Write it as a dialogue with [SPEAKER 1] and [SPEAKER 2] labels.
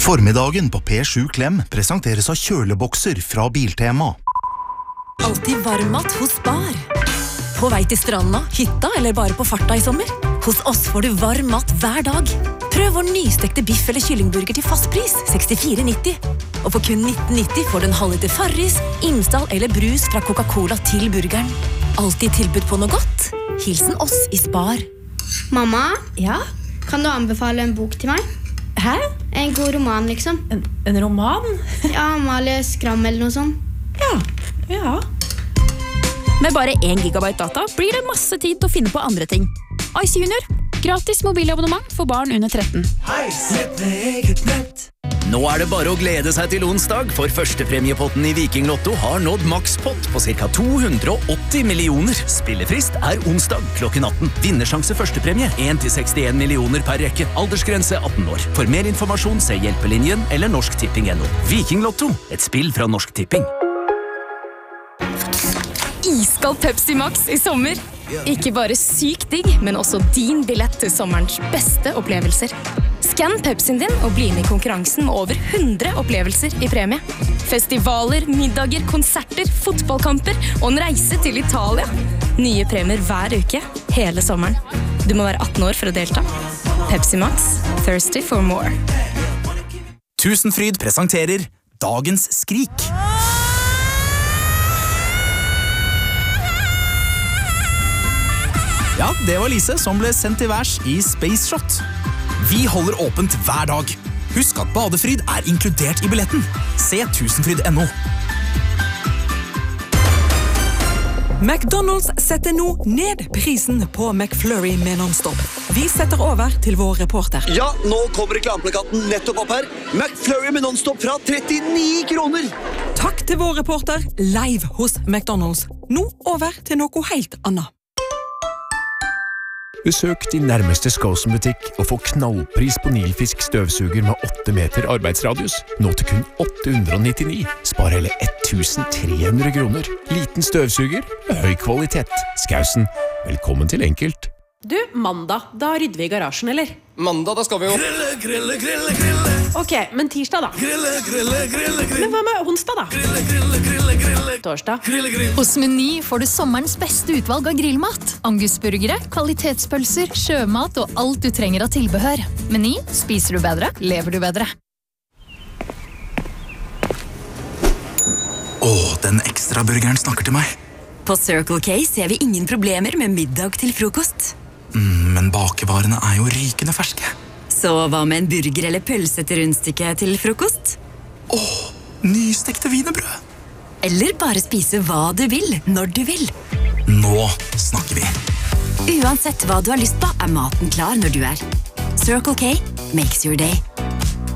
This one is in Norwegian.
[SPEAKER 1] Formiddagen på P7 Klem presenteres av kjølebokser fra Biltema.
[SPEAKER 2] Alltid varmmat hos Spar. På vei til stranda, hytta eller bare på farta i sommer. Hos oss får du varm mat hver dag. Prøv vår nystekte biff eller kyllingburger til fast pris, 64,90. Og for kun 19,90 får du en halvliter Farris, innstall eller brus fra Coca-Cola til burgeren. Alltid tilbud på noe godt. Hilsen oss i Spar.
[SPEAKER 3] Mamma?
[SPEAKER 2] Ja?
[SPEAKER 3] Kan du anbefale en bok til meg?
[SPEAKER 2] Hæ?
[SPEAKER 3] En god roman, liksom.
[SPEAKER 2] En roman?
[SPEAKER 3] Ja, Amalie Skram eller noe sånt.
[SPEAKER 2] Ja.
[SPEAKER 4] Med bare 1 gigabyte data blir det masse tid til å finne på andre ting. Ice Junior. Gratis mobilabonnement for barn under 13.
[SPEAKER 5] Hei, sett med eget nett. Nå det bare å glede seg til onsdag, for førstepremiepotten i Viking Lotto har nådd makspott på ca. 280 millioner. Spillefrist onsdag klokken 18. Vinnersjanse førstepremie 1-61 millioner per rekke. Aldersgrense 18 år. For mer informasjon se Hjelpelinjen eller norsktipping.no. Viking Lotto, et spill fra Norsk Tipping.
[SPEAKER 4] Iskald Pepsi Max i sommer. Ikke bare sykt digg, men også din billett til sommerens beste opplevelser. Skann Pepsien din og bli med i konkurransen med over 100 opplevelser i premie. Festivaler, middager, konserter, fotballkamper og en reise til Italia. Nye premier hver uke, hele sommeren. Du må være 18 år for å delta. Pepsi Max, thirsty for more.
[SPEAKER 5] Tusenfryd presenterer Dagens skrik. Ja, det var Lise som ble sendt til værs i Space Shot. Vi holder åpent hver dag. Husk at badefryd inkludert i billetten. Se tusenfryd.no.
[SPEAKER 6] McDonald's setter nå ned prisen på McFlurry med non-stop. Vi setter over til vår reporter.
[SPEAKER 7] Ja, nå kommer reklameplakaten nettopp opp her. McFlurry med non-stop fra 39 kroner.
[SPEAKER 6] Takk til vår reporter live hos McDonald's. Nå over til noe helt annet.
[SPEAKER 8] Besøk din nærmeste Skosen-butikk og få knallpris på Nilfisk støvsuger med 8 meter arbeidsradius. Nå til kun 899. Spar hele 1300 kroner. Liten støvsuger med høy kvalitet. Skausen, velkommen til enkelt.
[SPEAKER 9] Du, mandag, da rydder vi i garasjen, eller?
[SPEAKER 10] Mandag, da skal vi jo
[SPEAKER 9] Grille. Ok, men tirsdag da? Grille. Men hva med onsdag da? Grille. Torsdag?
[SPEAKER 11] Hos Meny får du sommerens beste utvalg av grillmat. Angusburgere, kvalitetspølser, sjømat og alt du trenger av tilbehør. Meny, spiser du bedre, lever du bedre.
[SPEAKER 5] Den ekstra burgeren snakker til meg.
[SPEAKER 2] På Circle K ser vi ingen problemer med middag til frokost.
[SPEAKER 5] Men bakevarene jo rykende ferske.
[SPEAKER 2] Så hva med en burger eller pølse til rundstykke til frokost?
[SPEAKER 5] Nystekte wienerbrød.
[SPEAKER 2] Eller bare spise hva du vil, når du vil.
[SPEAKER 5] Nå snakker vi.
[SPEAKER 2] Uansett hva du har lyst på, maten klar når du Circle K makes your day.